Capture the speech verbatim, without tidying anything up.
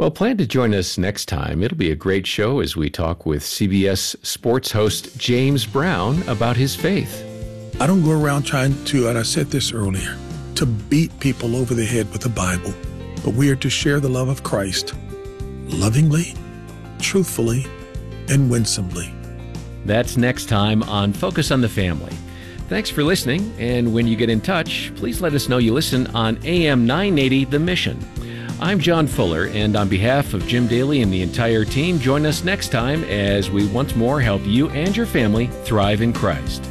Well, plan to join us next time. It'll be a great show as we talk with C B S sports host James Brown about his faith. I don't go around trying to, and I said this earlier, to beat people over the head with the Bible, but we are to share the love of Christ lovingly, truthfully, and winsomely. That's next time on Focus on the Family. Thanks for listening, and when you get in touch, please let us know you listen on A M nine eighty The Mission. I'm John Fuller, and on behalf of Jim Daly and the entire team, join us next time as we once more help you and your family thrive in Christ.